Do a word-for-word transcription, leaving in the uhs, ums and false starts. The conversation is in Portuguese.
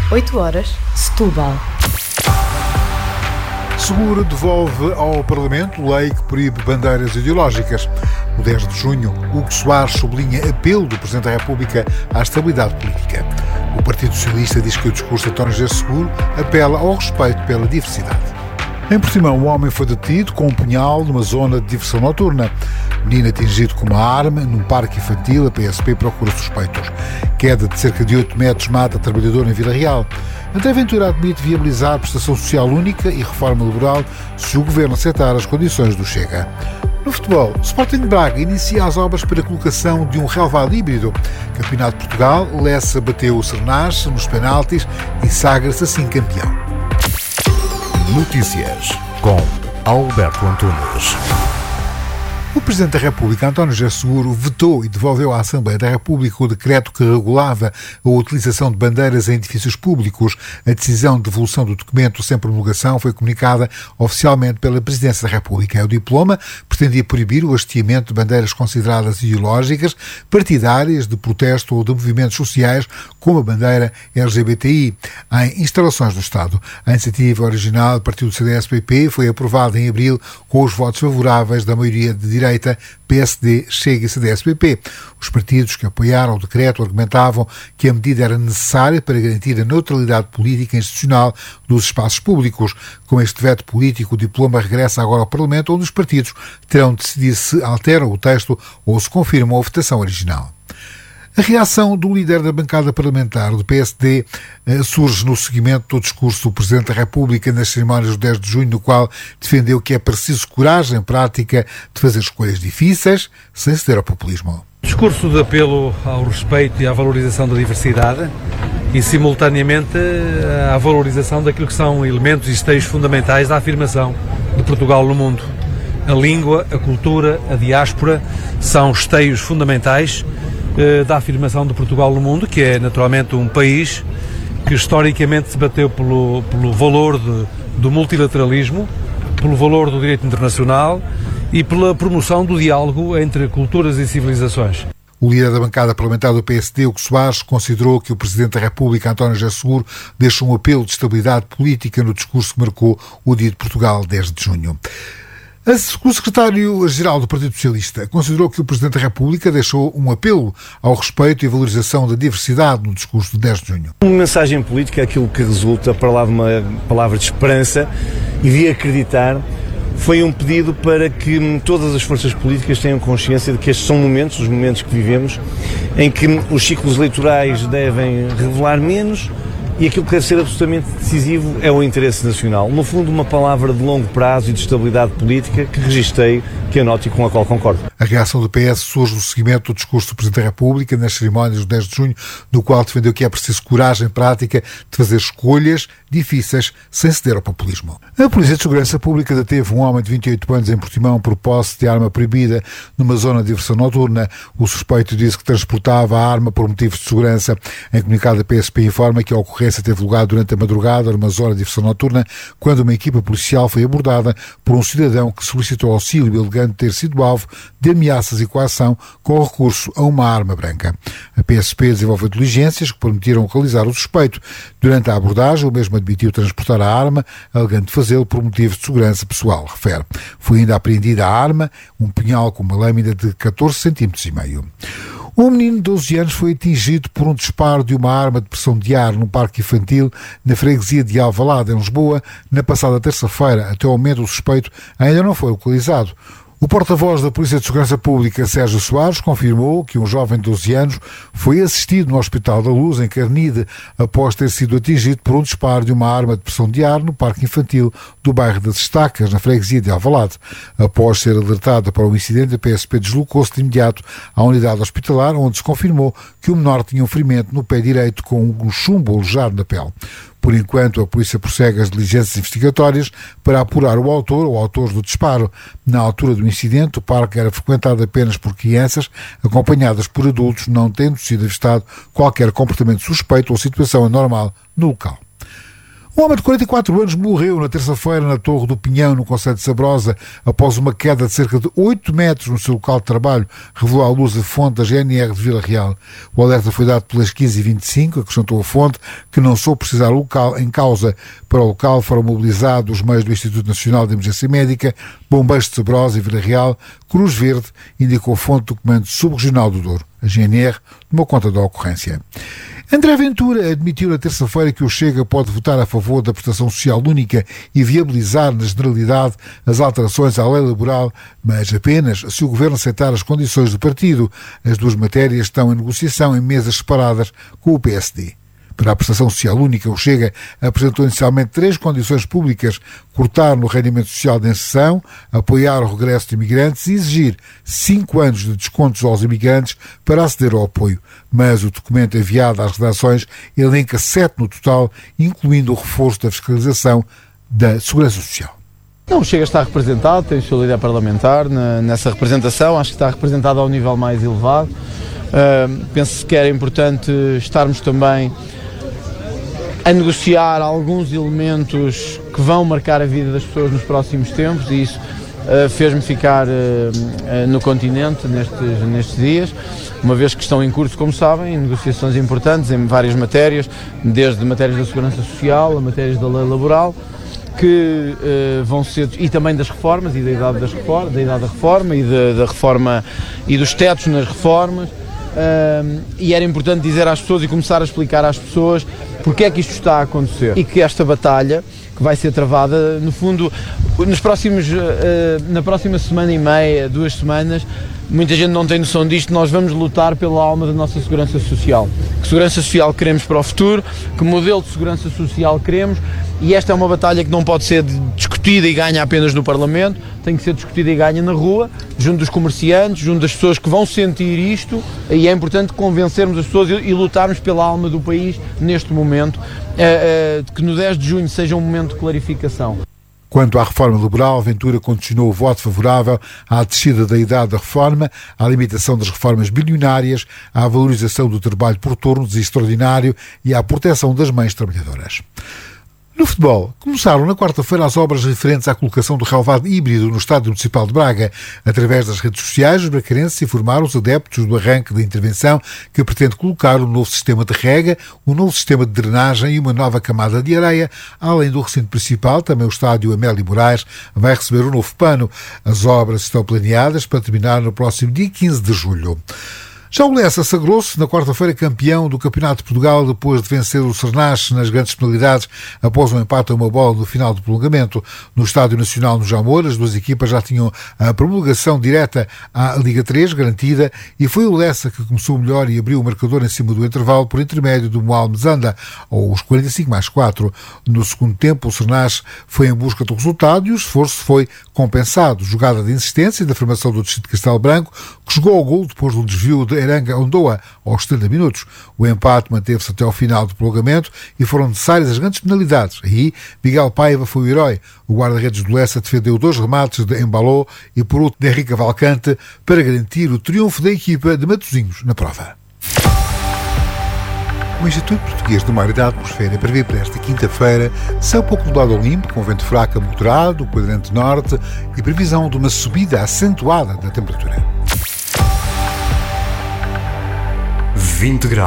oito horas, Setúbal. Seguro devolve ao Parlamento lei que proíbe bandeiras ideológicas. No dez de junho, Hugo Soares sublinha apelo do Presidente da República à estabilidade política. O Partido Socialista diz que o discurso de António José Seguro apela ao respeito pela diversidade. Em Portimão, um homem foi detido com um punhal numa zona de diversão noturna. Menino atingido com uma arma num parque infantil, a P S P procura suspeitos. Queda de cerca de oito metros mata trabalhador em Vila Real. André Ventura admite viabilizar a prestação social única e reforma laboral se o Governo aceitar as condições do Chega. No futebol, o Sporting de Braga inicia as obras para a colocação de um relvado híbrido. Campeonato de Portugal, Lessa bateu o Cernache nos penaltis e sagra-se assim campeão. Notícias com Alberto Antunes. O Presidente da República, António José Seguro, vetou e devolveu à Assembleia da República o decreto que regulava a utilização de bandeiras em edifícios públicos. A decisão de devolução do documento sem promulgação foi comunicada oficialmente pela Presidência da República. O diploma pretendia proibir o hasteamento de bandeiras consideradas ideológicas, partidárias, de protesto ou de movimentos sociais, como a bandeira L G B T I, em instalações do Estado. A iniciativa original do partido C D S P P foi aprovada em abril com os votos favoráveis da maioria de direita, P S D, Chega e C D S P P. Os partidos que apoiaram o decreto argumentavam que a medida era necessária para garantir a neutralidade política e institucional dos espaços públicos. Com este veto político, o diploma regressa agora ao Parlamento, onde os partidos terão de decidir se alteram o texto ou se confirmam a votação original. A reação do líder da bancada parlamentar do P S D eh, surge no seguimento do discurso do Presidente da República nas cerimónias do dez de junho, no qual defendeu que é preciso coragem prática de fazer escolhas difíceis sem ceder ao populismo. Discurso de apelo ao respeito e à valorização da diversidade e, simultaneamente, à valorização daquilo que são elementos e esteios fundamentais da afirmação de Portugal no mundo. A língua, a cultura, a diáspora são esteios fundamentais da afirmação de Portugal no mundo, que é naturalmente um país que historicamente se bateu pelo, pelo valor de, do multilateralismo, pelo valor do direito internacional e pela promoção do diálogo entre culturas e civilizações. O líder da bancada parlamentar do P S D, Hugo Soares, considerou que o Presidente da República, António José Seguro, deixou um apelo de estabilidade política no discurso que marcou o Dia de Portugal, dez de junho. O secretário-geral do Partido Socialista considerou que o Presidente da República deixou um apelo ao respeito e valorização da diversidade no discurso de dez de junho. Uma mensagem política é aquilo que resulta para lá de uma palavra de esperança e de acreditar. Foi um pedido para que todas as forças políticas tenham consciência de que estes são momentos, os momentos que vivemos, em que os ciclos eleitorais devem revelar menos e aquilo que deve ser absolutamente decisivo é o interesse nacional. No fundo, uma palavra de longo prazo e de estabilidade política que registrei, que anoto e com a qual concordo. A reação do P S surge no seguimento do discurso do Presidente da República nas cerimónias do dez de junho, no qual defendeu que é preciso coragem prática de fazer escolhas difíceis sem ceder ao populismo. A Polícia de Segurança Pública deteve um homem de vinte e oito anos em Portimão por posse de arma proibida numa zona de diversão noturna. O suspeito disse que transportava a arma por motivos de segurança. Em comunicado, a P S P informa que a ocorrência teve lugar durante a madrugada numa zona de diversão noturna, quando uma equipa policial foi abordada por um cidadão que solicitou auxílio, alegando ter sido alvo de ameaças e coação com recurso a uma arma branca. A P S P desenvolveu diligências que permitiram localizar o suspeito. Durante a abordagem, o mesmo admitiu transportar a arma, alegando fazê-lo por motivos de segurança pessoal, refere. Foi ainda apreendida a arma, um punhal com uma lâmina de catorze centímetros e meio. Um menino de doze anos foi atingido por um disparo de uma arma de pressão de ar num parque infantil na freguesia de Alvalade, em Lisboa, na passada terça-feira. Até ao momento, o suspeito ainda não foi localizado. O porta-voz da Polícia de Segurança Pública, Sérgio Soares, confirmou que um jovem de doze anos foi assistido no Hospital da Luz, em Carnide, após ter sido atingido por um disparo de uma arma de pressão de ar no parque infantil do bairro das Estacas, na freguesia de Alvalade. Após ser alertada para o incidente, a P S P deslocou-se de imediato à unidade hospitalar, onde se confirmou que o menor tinha um ferimento no pé direito com um chumbo alojado na pele. Por enquanto, a polícia prossegue as diligências investigatórias para apurar o autor ou autores do disparo. Na altura do incidente, o parque era frequentado apenas por crianças, acompanhadas por adultos, não tendo sido avistado qualquer comportamento suspeito ou situação anormal no local. Um homem de quarenta e quatro anos morreu na terça-feira na Torre do Pinhão, no concelho de Sabrosa, após uma queda de cerca de oito metros no seu local de trabalho, revelou à luz a fonte da G N R de Vila Real. O alerta foi dado pelas quinze e vinte e cinco, acrescentou a fonte, que não soube precisar local em causa. Para o local foram mobilizados os meios do Instituto Nacional de Emergência Médica, Bombeiros de Sabrosa e Vila Real, Cruz Verde, indicou a fonte do Comando Subregional do Douro. A G N R tomou conta da ocorrência. André Ventura admitiu na terça-feira que o Chega pode votar a favor da prestação social única e viabilizar na generalidade as alterações à lei laboral, mas apenas se o Governo aceitar as condições do partido. As duas matérias estão em negociação em mesas separadas com o P S D. Para a prestação social única, o Chega apresentou inicialmente três condições públicas: cortar no rendimento social de inserção, apoiar o regresso de imigrantes e exigir cinco anos de descontos aos imigrantes para aceder ao apoio. Mas o documento enviado às redações elenca sete no total, incluindo o reforço da fiscalização da Segurança Social. Não, o Chega está representado, tem o seu líder parlamentar na, nessa representação, acho que está representado ao nível mais elevado. Uh, penso que era importante estarmos também a negociar alguns elementos que vão marcar a vida das pessoas nos próximos tempos, e isso uh, fez-me ficar uh, uh, no continente nestes, nestes dias, uma vez que estão em curso, como sabem, negociações importantes em várias matérias, desde matérias da segurança social a matérias da lei laboral, que uh, vão ser, e também das reformas e da idade, das reformas, da, idade da reforma e da, da reforma e dos tetos nas reformas. Uh, e era importante dizer às pessoas e começar a explicar às pessoas porque é que isto está a acontecer e que esta batalha que vai ser travada, no fundo, nos próximos, uh, na próxima semana e meia, duas semanas, muita gente não tem noção disto, nós vamos lutar pela alma da nossa segurança social. Que segurança social queremos para o futuro, que modelo de segurança social queremos, e esta é uma batalha que não pode ser discutida e ganha apenas no Parlamento, tem que ser discutida e ganha na rua, junto dos comerciantes, junto das pessoas que vão sentir isto, e é importante convencermos as pessoas e, e lutarmos pela alma do país neste momento, uh, uh, que no dez de junho seja um momento de clarificação. Quanto à reforma laboral, Ventura condicionou o voto favorável à descida da idade da reforma, à limitação das reformas bilionárias, à valorização do trabalho por turnos extraordinário e à proteção das mães trabalhadoras. No futebol, começaram na quarta-feira as obras referentes à colocação do relvado híbrido no Estádio Municipal de Braga. Através das redes sociais, os bracarenses informaram os adeptos do arranque da intervenção, que pretende colocar um novo sistema de rega, um novo sistema de drenagem e uma nova camada de areia. Além do recinto principal, também o Estádio Amélie Moraes vai receber um novo pano. As obras estão planeadas para terminar no próximo dia quinze de julho. Já o Lessa sagrou-se na quarta-feira campeão do Campeonato de Portugal depois de vencer o Sernache nas grandes penalidades após um empate a uma bola no final do prolongamento. No Estádio Nacional no Jamor, as duas equipas já tinham a promulgação direta à Liga três garantida e foi o Lessa que começou melhor e abriu o marcador em cima do intervalo por intermédio do Moal Mezanda, aos quarenta e cinco mais quatro. No segundo tempo, o Sernache foi em busca do resultado e o esforço foi compensado. Jogada de insistência e da formação do Distrito de Castelo Branco, que chegou ao gol depois de um desvio de Eranga Ondoa aos setenta minutos. O empate manteve-se até ao final do prolongamento e foram necessárias as grandes penalidades. Aí, Miguel Paiva foi o herói. O guarda-redes do Lessa defendeu dois remates de Embaló e por outro de Henrique Cavalcante para garantir o triunfo da equipa de Matosinhos na prova. O Instituto Português do Mar e da Atmosfera prevê para esta quinta-feira céu pouco nublado ao limpo, com vento fraco a moderado, quadrante norte e previsão de uma subida acentuada da temperatura. vinte graus.